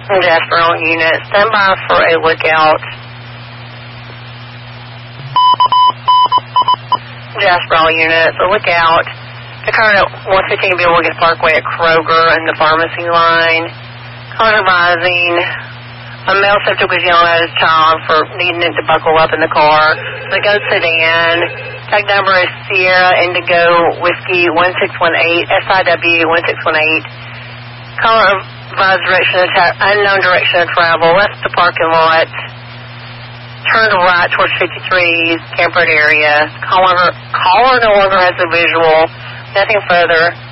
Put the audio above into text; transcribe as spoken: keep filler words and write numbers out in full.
Jasper on unit. Stand by for a lookout. Jasper on unit. The lookout. Occurred at one fifteen Billwiggins Parkway at Kroger and the pharmacy line. Caller advising a male subject was yelling at his child for needing it to buckle up in the car. So go sedan. Tag number is Sierra Indigo Whiskey one six one eight, S I W one six one eight. Caller advised direction of tra- unknown direction of travel. Left the parking lot. Turned right towards fifty-three Camp Road area. Caller, caller no longer has a visual. Nothing further.